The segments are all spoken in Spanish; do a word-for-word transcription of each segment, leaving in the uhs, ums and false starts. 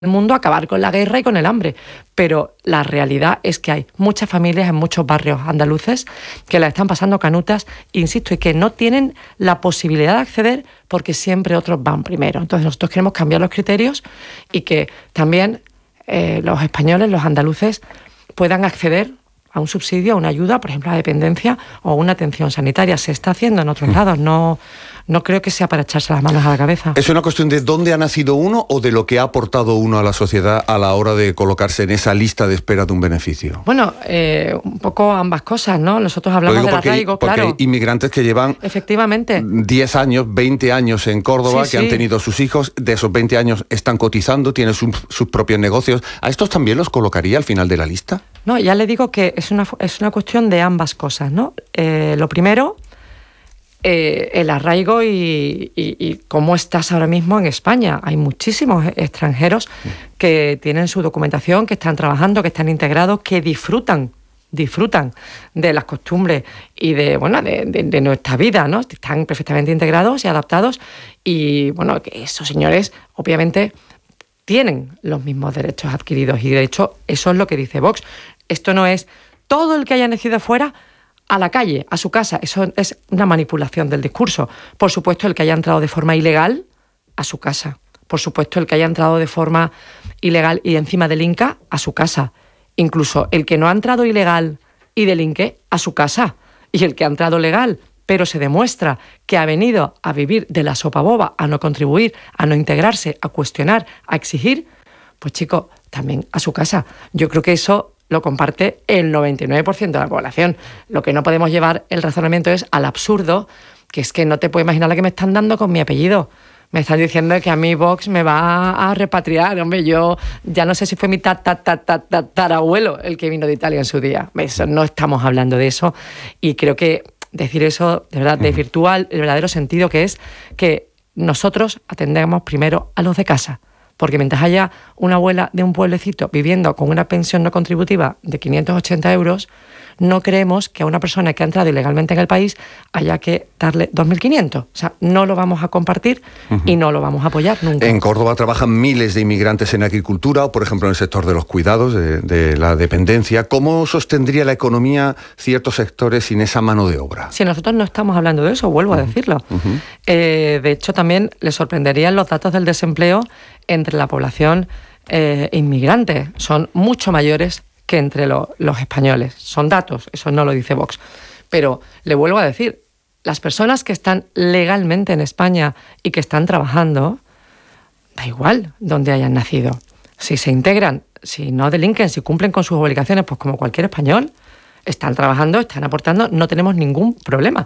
el mundo, acabar con la guerra y con el hambre. Pero la realidad es que hay muchas familias en muchos barrios andaluces que la están pasando canutas, insisto, y que no tienen la posibilidad de acceder porque siempre otros van primero. Entonces nosotros queremos cambiar los criterios y que también eh, los españoles, los andaluces, puedan acceder a un subsidio, a una ayuda, por ejemplo, a dependencia o a una atención sanitaria. Se está haciendo en otros mm. lados, no... No creo que sea para echarse las manos a la cabeza. ¿Es una cuestión de dónde ha nacido uno o de lo que ha aportado uno a la sociedad a la hora de colocarse en esa lista de espera de un beneficio? Bueno, eh, un poco ambas cosas, ¿no? Nosotros hablamos del arraigo, porque claro. Porque hay inmigrantes que llevan efectivamente diez años, veinte años en Córdoba, sí, que sí. han tenido sus hijos, de esos veinte años están cotizando, tienen sus, sus propios negocios. ¿A estos también los colocaría al final de la lista? No, ya le digo que es una, es una cuestión de ambas cosas, ¿no? Eh, lo primero... Eh, el arraigo y, y, y cómo estás ahora mismo en España. Hay muchísimos extranjeros que tienen su documentación, que están trabajando, que están integrados, que disfrutan, disfrutan de las costumbres y de, bueno, de, de, de nuestra vida, ¿no? Están perfectamente integrados y adaptados y, bueno, que esos señores, obviamente, tienen los mismos derechos adquiridos y, de hecho, eso es lo que dice Vox. Esto no es todo el que haya nacido fuera a la calle, a su casa. Eso es una manipulación del discurso. Por supuesto, el que haya entrado de forma ilegal, a su casa. Por supuesto, el que haya entrado de forma ilegal y encima delinca, a su casa. Incluso el que no ha entrado ilegal y delinque, a su casa. Y el que ha entrado legal, pero se demuestra que ha venido a vivir de la sopa boba, a no contribuir, a no integrarse, a cuestionar, a exigir, pues chico, también a su casa. Yo creo que eso lo comparte el noventa y nueve por ciento de la población. Lo que no podemos llevar el razonamiento es al absurdo, que es que no te puedo imaginar la que me están dando con mi apellido. Me están diciendo que a mí Vox me va a repatriar. Hombre, yo ya no sé si fue mi tatarabuelo el que vino de Italia en su día. Eso, no estamos hablando de eso. Y creo que decir eso, de verdad, desvirtúa el verdadero sentido, que es que nosotros atendemos primero a los de casa. Porque mientras haya una abuela de un pueblecito viviendo con una pensión no contributiva de quinientos ochenta euros, no creemos que a una persona que ha entrado ilegalmente en el país haya que darle dos mil quinientos. O sea, no lo vamos a compartir uh-huh. y no lo vamos a apoyar nunca. En Córdoba trabajan miles de inmigrantes en agricultura o, por ejemplo, en el sector de los cuidados, de, de la dependencia. ¿Cómo sostendría la economía ciertos sectores sin esa mano de obra? Si nosotros no estamos hablando de eso, vuelvo uh-huh. a decirlo. Uh-huh. Eh, de hecho, también les sorprenderían los datos del desempleo entre la población eh, inmigrante. Son mucho mayores que entre lo, los españoles. Son datos, eso no lo dice Vox. Pero le vuelvo a decir, las personas que están legalmente en España y que están trabajando, da igual donde hayan nacido. Si se integran, si no delinquen, si cumplen con sus obligaciones, pues como cualquier español, están trabajando, están aportando, no tenemos ningún problema.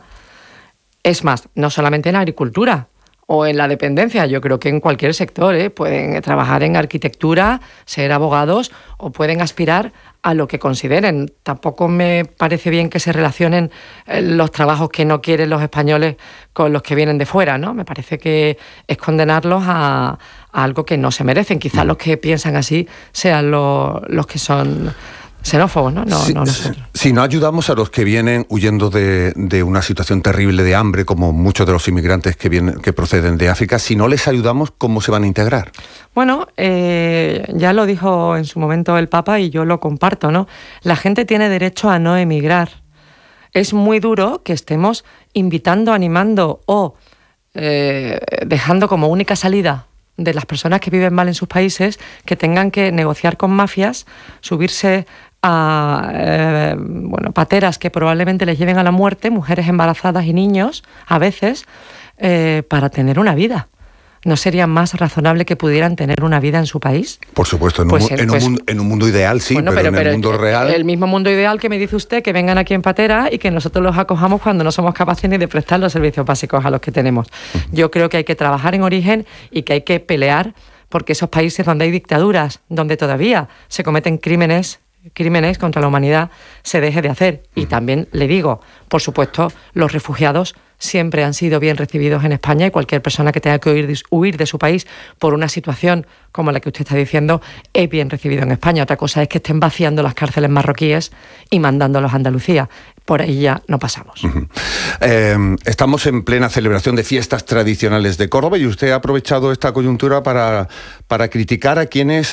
Es más, no solamente en la agricultura o en la dependencia, yo creo que en cualquier sector, ¿eh? Pueden trabajar en arquitectura, ser abogados o pueden aspirar a lo que consideren. Tampoco me parece bien que se relacionen los trabajos que no quieren los españoles con los que vienen de fuera, ¿no? Me parece que es condenarlos a, a algo que no se merecen. Quizás los que piensan así sean los, los que son xenófobos, ¿no? No, si, no nosotros. Si no ayudamos a los que vienen huyendo de, de una situación terrible de hambre, como muchos de los inmigrantes que vienen, que proceden de África, si no les ayudamos, ¿cómo se van a integrar? Bueno, eh, ya lo dijo en su momento el Papa y yo lo comparto, ¿no? La gente tiene derecho a no emigrar. Es muy duro que estemos invitando, animando o eh, dejando como única salida de las personas que viven mal en sus países, que tengan que negociar con mafias, subirse a eh, bueno, pateras que probablemente les lleven a la muerte, mujeres embarazadas y niños, a veces, eh, para tener una vida. ¿No sería más razonable que pudieran tener una vida en su país? Por supuesto, en, pues, un, en, pues, un, mundo, en un mundo ideal sí, bueno, pero, pero en pero el mundo el, real... El mismo mundo ideal que me dice usted, que vengan aquí en patera y que nosotros los acojamos cuando no somos capaces ni de prestar los servicios básicos a los que tenemos. Uh-huh. Yo creo que hay que trabajar en origen y que hay que pelear porque esos países donde hay dictaduras, donde todavía se cometen crímenes, crímenes contra la humanidad, se deje de hacer. Uh-huh. Y también le digo, por supuesto, los refugiados siempre han sido bien recibidos en España, y cualquier persona que tenga que huir de, huir de su país por una situación como la que usted está diciendo es bien recibido en España. Otra cosa es que estén vaciando las cárceles marroquíes y mandándolos a Andalucía. Por ahí ya no pasamos. Uh-huh. Eh, estamos en plena celebración de fiestas tradicionales de Córdoba y usted ha aprovechado esta coyuntura para, para criticar a quienes